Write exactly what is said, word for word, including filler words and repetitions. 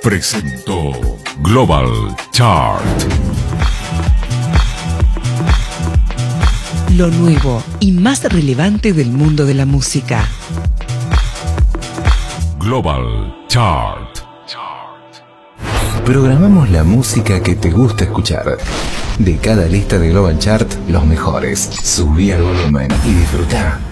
presentó Global Chart. Lo nuevo y más relevante del mundo de la música. Global Chart. Programamos la música que te gusta escuchar. De cada lista de Global Chart, los mejores. Subí al volumen y disfruta.